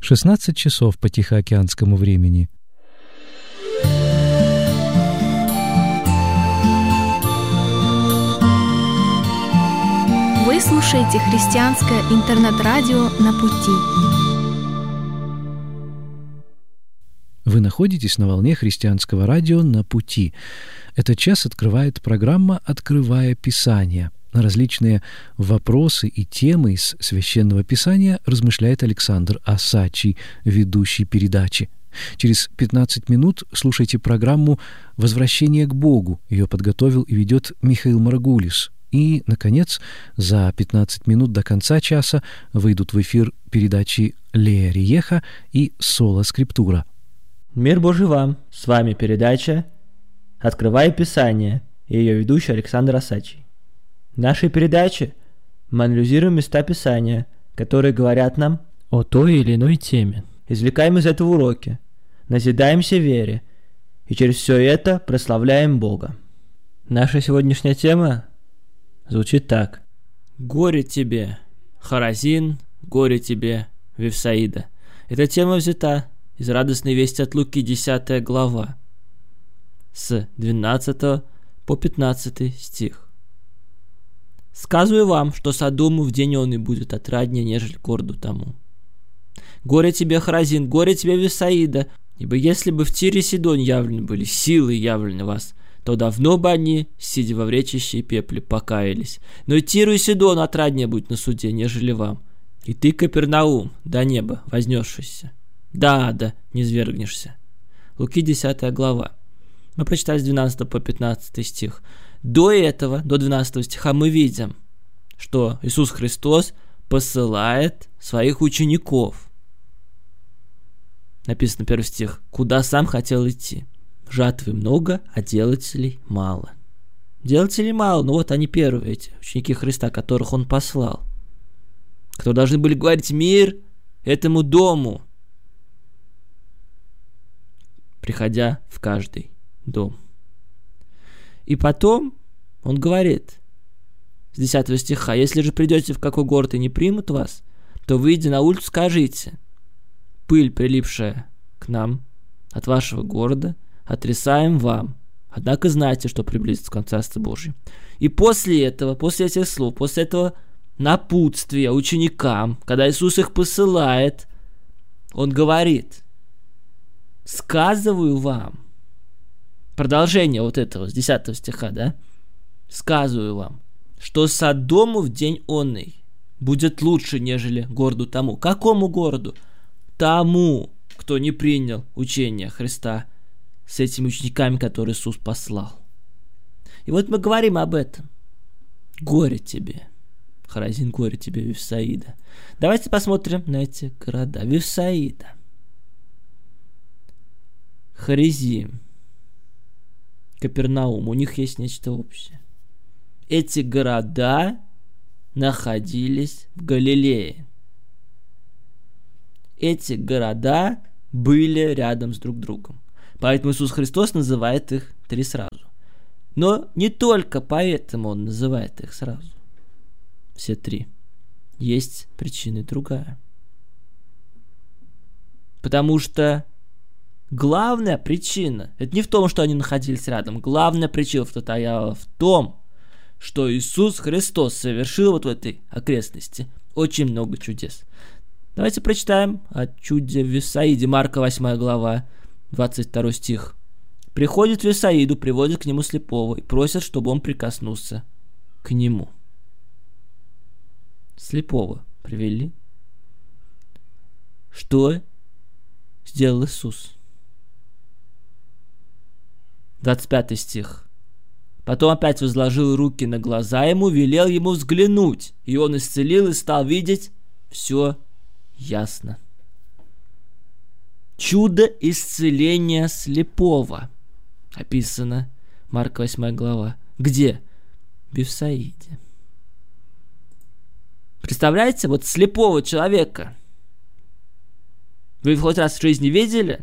16 часов по тихоокеанскому времени. Вы слушаете христианское интернет-радио «На пути». Вы находитесь на волне христианского радио «На пути». Этот час открывает программа «Открывая Писание». На различные вопросы и темы из Священного Писания размышляет Александр Осадчий, ведущий передачи. Через 15 минут слушайте программу «Возвращение к Богу». Ее подготовил и ведет Михаил Маргулис. И, наконец, за 15 минут до конца часа выйдут в эфир передачи «Лея Риеха» и «Соло Скриптура». Мир Божий вам! С вами передача «Открывая Писание» и ее ведущий Александр Осадчий. В нашей передаче мы анализируем места Писания, которые говорят нам о той или иной теме. Извлекаем из этого уроки, назидаемся вере и через все это прославляем Бога. Наша сегодняшняя тема звучит так. «Горе тебе, Хоразин, горе тебе, Вифсаида». Эта тема взята из радостной вести от Луки, 10 глава, с 12 по 15 стих. «Сказываю вам, что Содому в день он и будет отраднее, нежели городу тому. Горе тебе, Хоразин, горе тебе, Вифсаида, ибо если бы в Тире и Сидоне явлены были силы явлены вас, то давно бы они, сидя во вречище и пепле, покаялись. Но и Тиру и Сидону отраднее будет на суде, нежели вам. И ты, Капернаум, до неба вознесшийся, до ада не свергнешься». Луки, 10 глава. Мы прочитали с 12 по 15 стих. До этого, до 12 стиха, мы видим, что Иисус Христос посылает своих учеников. Написано, 1 стих, куда сам хотел идти. Жатвы много, а делателей мало. Делателей мало, но вот они первые, эти ученики Христа, которых Он послал, которые должны были говорить мир этому дому, приходя в каждый дом. И потом Он говорит с 10 стиха, если же придете в какой город и не примут вас, то выйдя на улицу, скажите, пыль, прилипшая к нам от вашего города, отрисаем вам. Однако знайте, что приблизится к вам Царство Божие. И после этого, после этих слов, после этого напутствия ученикам, когда Иисус их посылает, Он говорит, сказываю вам, продолжение вот этого, с 10 стиха, да, сказываю вам, что Содому в день онный будет лучше, нежели городу тому. Какому городу? Тому, кто не принял учение Христа с этими учениками, которые Иисус послал. И вот мы говорим об этом. Горе тебе, Хоразин, горе тебе, Вифсаида. Давайте посмотрим на эти города. Вифсаида, Хорезим, Капернаум, у них есть нечто общее. Эти города находились в Галилее. Эти города были рядом с друг другом. Поэтому Иисус Христос называет их 3 сразу. Но не только поэтому Он называет их сразу. Все 3. Есть причина другая. Потому что главная причина, это не в том, что они находились рядом. Главная причина состояла в том, что Иисус Христос совершил вот в этой окрестности очень много чудес. Давайте прочитаем о чуде в Вифсаиде, Марка 8 глава, 22 стих. «Приходит в Вифсаиду, приводит к нему слепого и просят, чтобы он прикоснулся к нему». Слепого привели. Что сделал Иисус? 25 стих. «Потом опять возложил руки на глаза ему, велел ему взглянуть, и он исцелил и стал видеть все ясно». Чудо исцеления слепого описано, Марка 8 глава. Где? В Вифсаиде. Представляете, вот слепого человека вы хоть раз в жизни видели?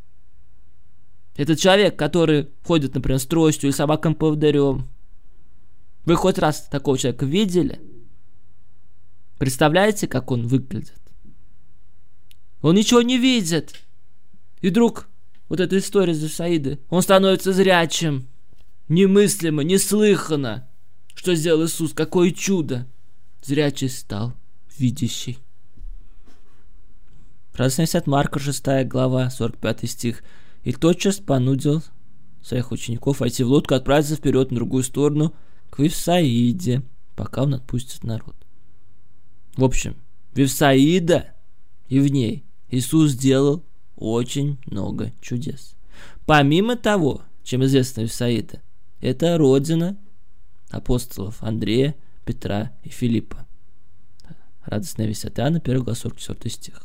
Этот человек, который ходит, например, с тростью или собаком-поводырем. Вы хоть раз такого человека видели? Представляете, как он выглядит? Он ничего не видит. И вдруг вот эта история с Вифсаидой, он становится зрячим. Немыслимо, неслыханно, что сделал Иисус, какое чудо. Зрячий стал видящий. Радостная весть от Марка, 6 глава, 45 стих. И тотчас понудил своих учеников войти в лодку, отправиться вперед на другую сторону, к Вифсаиде, пока он отпустит народ. В общем, Вифсаида, и в ней Иисус сделал очень много чудес. Помимо того, чем известна Вифсаида, это родина апостолов Андрея, Петра и Филиппа. Радостная весть от Иоанна, 1 глава, 44 стих.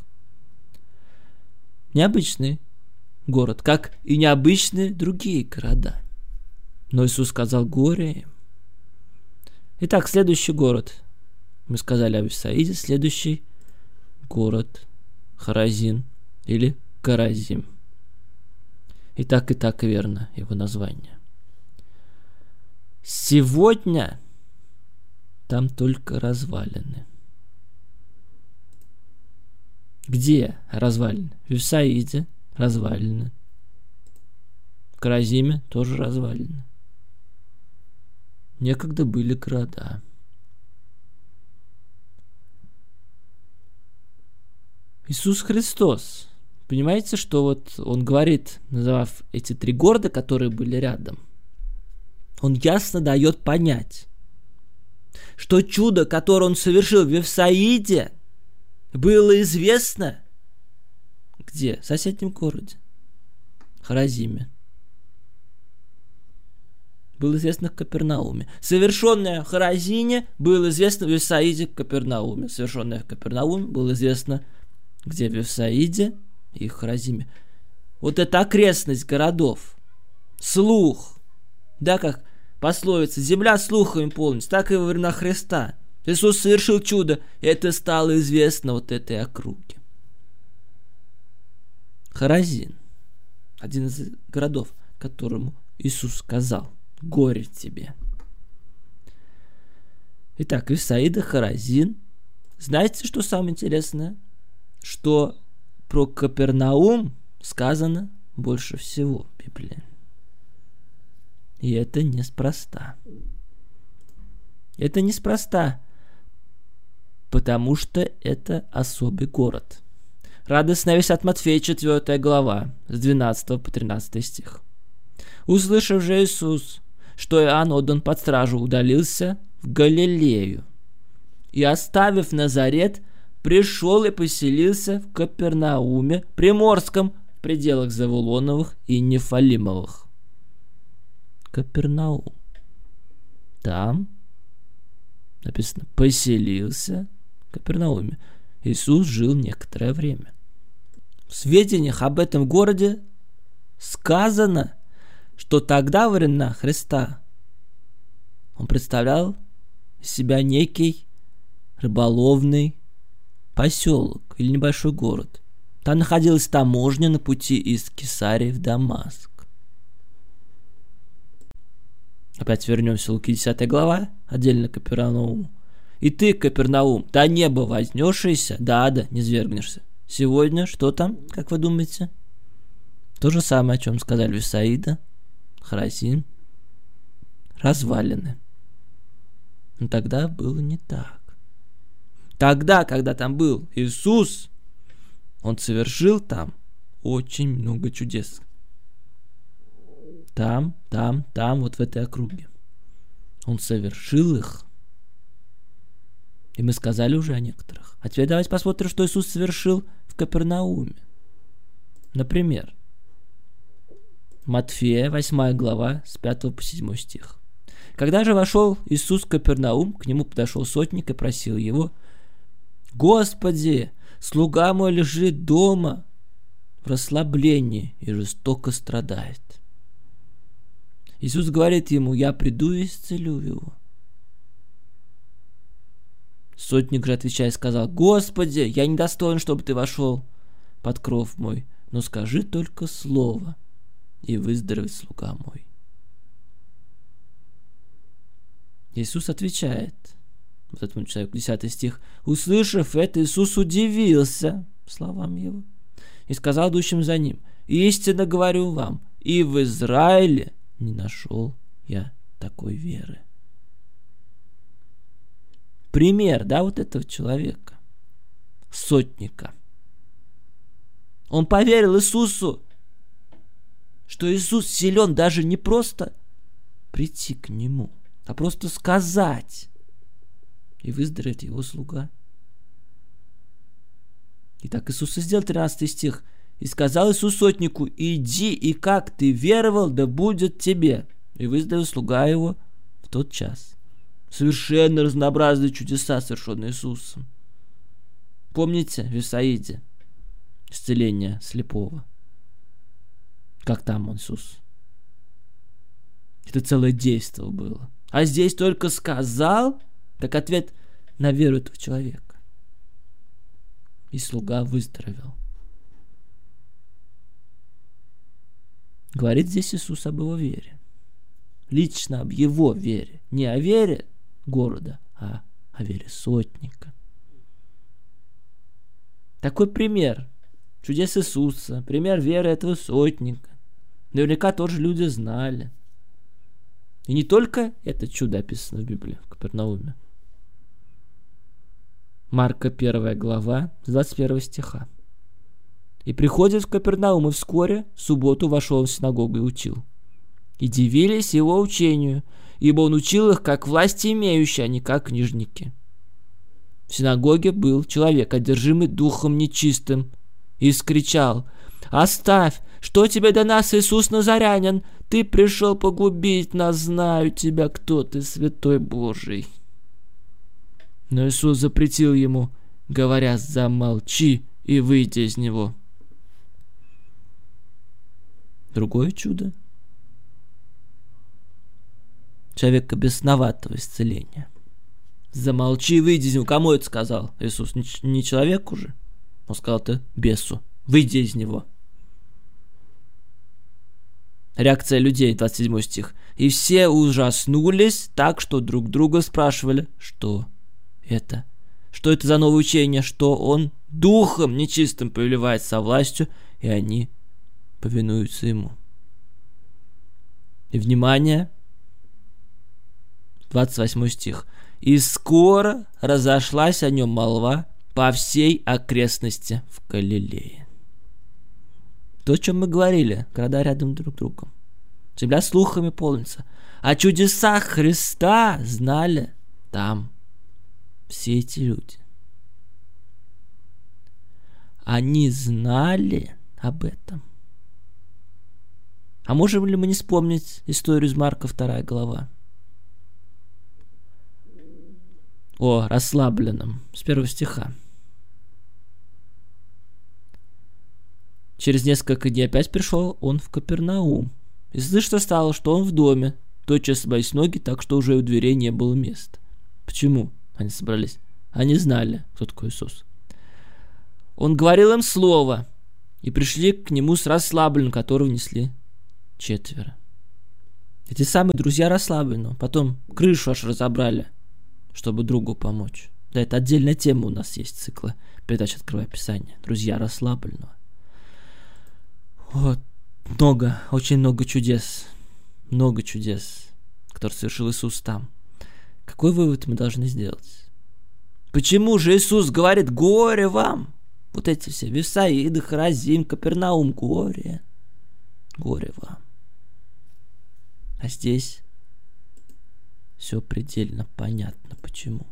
Необычный город, как и необычные другие города. Но Иисус сказал: горе им. Итак, следующий город. Мы сказали о Вифсаиде. Следующий город Хоразин или Коразим. И так верно его название. Сегодня там только развалины. Где развалины? В Вифсаиде развалины. В Коразиме тоже развалины. Некогда были города. Иисус Христос. Понимаете, что вот он говорит, назвав эти 3 города, которые были рядом, он ясно дает понять, что чудо, которое он совершил в Вифсаиде, было известно где? В соседнем городе, Хоразиме. Было известно в Капернауме. Совершенное в Хоразине было известно в Вифсаиде, Капернауме. Совершенное в Капернауме было известно где? В Вифсаиде и в Хоразиме. Вот эта окрестность городов, слух, да, как пословица, земля слухами полнится, так и во времена Христа. Иисус совершил чудо, и это стало известно вот этой округе. Хоразин, один из городов, которому Иисус сказал: горе тебе. Итак, Вифсаида, Хоразин. Знаете, что самое интересное? Что про Капернаум сказано больше всего в Библии. И это неспроста. Это неспроста, потому что это особый город. Радостная весть от Матфея, 4 глава, с 12 по 13 стих. «Услышав же Иисус, что Иоанн отдан под стражу, удалился в Галилею, и, оставив Назарет, пришел и поселился в Капернауме, Приморском, в пределах Завулоновых и Нефалимовых». Капернаум. Там написано: поселился в Капернауме. Иисус жил некоторое время. В сведениях об этом городе сказано, что тогда, во времена Христа, он представлял из себя некий рыболовный поселок или небольшой город. Там находилась таможня на пути из Кесарии в Дамаск. Опять вернемся в Луки, 10 глава, отдельно к Капернауму. «И ты, Капернаум, до неба вознесшийся, до ада не свергнешься». Сегодня что там, как вы думаете? То же самое, о чем сказали Вифсаида, Хоразин, развалины. Но тогда было не так. Тогда, когда там был Иисус, он совершил там очень много чудес. Там, вот в этой округе. Он совершил их. И мы сказали уже о некоторых. А теперь давайте посмотрим, что Иисус совершил в Капернауме. Например, Матфея, 8 глава, с 5 по 7 стих. «Когда же вошел Иисус в Капернаум, к нему подошел сотник и просил его: Господи, слуга мой лежит дома в расслаблении и жестоко страдает». Иисус говорит ему: я приду и исцелю его. Сотник же, отвечая, сказал: Господи, я недостоин, чтобы ты вошел под кров мой, но скажи только слово, и выздоровеет слуга мой. Иисус отвечает вот этому человеку, 10 стих. Услышав это, Иисус удивился словам его, и сказал идущим за ним: истинно говорю вам, и в Израиле не нашел я такой веры. Пример, да, вот этого человека, сотника. Он поверил Иисусу, что Иисус силен даже не просто прийти к нему, а просто сказать, и выздороветь его слуга. Итак, Иисус и сделал, 13 стих. «И сказал Иисус сотнику: иди, и как ты веровал, да будет тебе. И выздоровел слуга его в тот час». Совершенно разнообразные чудеса, совершенные Иисусом. Помните в Вифсаиде исцеление слепого? Как там он, Иисус? Это целое действие было. А здесь только сказал, как ответ на веру этого человека. И слуга выздоровел. Говорит здесь Иисус об его вере. Лично об его вере. Не о вере города, а о вере сотника. Такой пример чудес Иисуса, пример веры этого сотника. Наверняка тоже люди знали. И не только это чудо описано в Библии, в Капернауме. Марка 1 глава, с 21 стиха. «И приходит в Капернаум, и вскоре в субботу вошел в синагогу и учил. И дивились его учению, ибо он учил их как власти имеющие, а не как книжники. В синагоге был человек, одержимый духом нечистым, и вскричал: «Оставь! Что тебе до нас, Иисус Назарянин? Ты пришел погубить нас, знаю тебя, кто ты, святой Божий». Но Иисус запретил ему, говоря: «Замолчи и выйди из него». Другое чудо. Человека бесноватого исцеления. «Замолчи и выйди из него». Кому это сказал Иисус? Не человеку же. Он сказал это бесу: «Выйди из него». Реакция людей, 27 стих. «И все ужаснулись так, что друг друга спрашивали, что это? Что это за новое учение, что он духом нечистым повелевает со властью, и они повинуются ему». И внимание, 28 стих. «И скоро разошлась о нем молва по всей окрестности в Галилее». То, о чем мы говорили, города рядом друг с другом. Земля слухами полнится. О чудесах Христа знали там все эти люди. Они знали об этом. А можем ли мы не вспомнить историю из Марка 2 глава? О расслабленном, с 1 стиха. Через несколько дней опять пришел он в Капернаум. И слышно стало, что он в доме. Тотчас собрались ноги, так что уже у дверей не было места. Почему они собрались? Они знали, кто такой Иисус. Он говорил им слово, и пришли к нему с расслабленным, которого несли 4. Эти самые друзья расслабленного. Потом крышу аж разобрали, чтобы другу помочь. Да, это отдельная тема у нас есть, цикла передач «Открывая Писание». Друзья расслабленного. Вот. Очень много чудес, которые совершил Иисус там. Какой вывод мы должны сделать? Почему же Иисус говорит: «Горе вам»? Вот эти все Вифсаиды, Хоразим, Капернаум, горе вам. А здесь все предельно понятно, почему.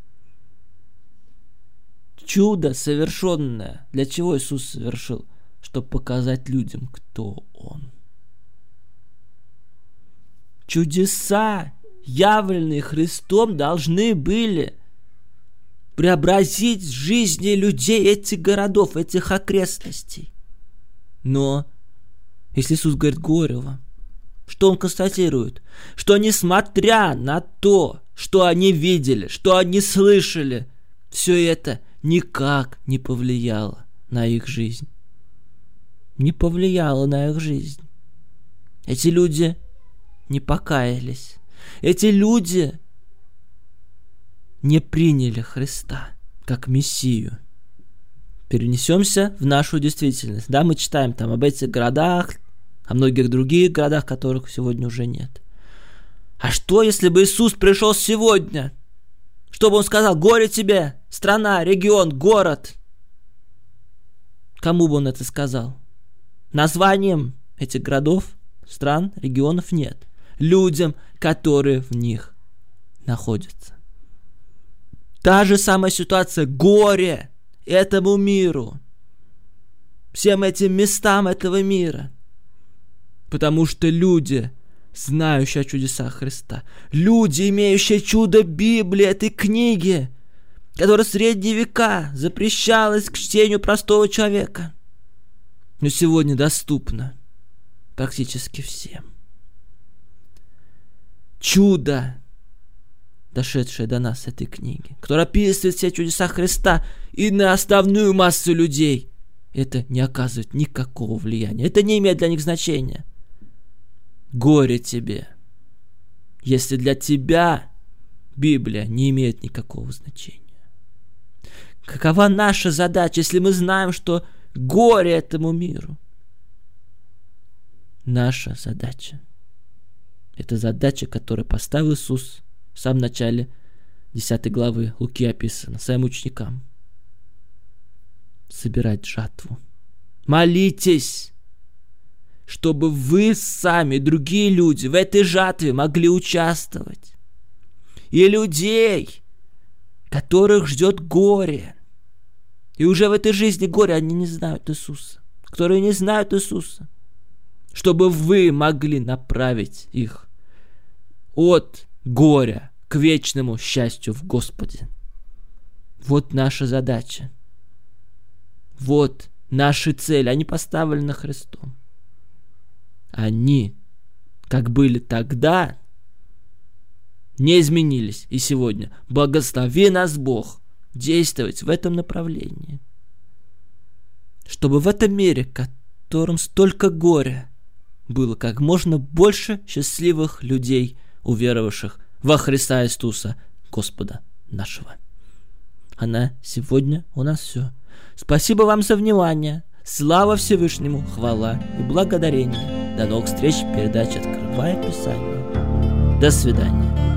Чудо совершенное. Для чего Иисус совершил? Чтобы показать людям, кто Он. Чудеса, явленные Христом, должны были преобразить жизни людей этих городов, этих окрестностей. Но если Иисус говорит: «Горе вам», что Он констатирует? Что несмотря на то, что они видели, что они слышали, все это никак не повлияло на их жизнь. Не повлияло на их жизнь. Эти люди не покаялись. Эти люди не приняли Христа как Мессию. перенесемся в нашу действительность. Да, мы читаем там об этих городах, о многих других городах, которых сегодня уже нет. А что, если бы Иисус пришел сегодня? Что бы Он сказал? Горе тебе, страна, регион, город. Кому бы Он это сказал? Названием этих городов, стран, регионов нет. Людям, которые в них находятся. Та же самая ситуация. Горе этому миру. Всем этим местам этого мира. Потому что люди, знающие о чудесах Христа, люди, имеющие чудо Библии, этой книги, которая в средние века запрещалась к чтению простого человека, но сегодня доступна практически всем. Чудо, дошедшее до нас этой книги, которая описывает все чудеса Христа и на основную массу людей, это не оказывает никакого влияния, это не имеет для них значения. Горе тебе, если для тебя Библия не имеет никакого значения. Какова наша задача, если мы знаем, что горе этому миру? Наша задача — это задача, которую поставил Иисус в самом начале 10 главы Луки описано своим ученикам. Собирать жатву. Молитесь, чтобы вы сами, другие люди, в этой жатве могли участвовать. И людей, которых ждет горе, и уже в этой жизни горе, они не знают Иисуса, которые не знают Иисуса, чтобы вы могли направить их от горя к вечному счастью в Господе. Вот наша задача. Вот наши цели. Они поставлены Христом. Они, как были тогда, не изменились и сегодня. Благослови нас Бог действовать в этом направлении. Чтобы в этом мире, в котором столько горя, было как можно больше счастливых людей, уверовавших во Христа Иисуса, Господа нашего. А на сегодня у нас все. Спасибо вам за внимание. Слава Всевышнему, хвала и благодарение. До новых встреч в передаче «Открывая Писание». До свидания.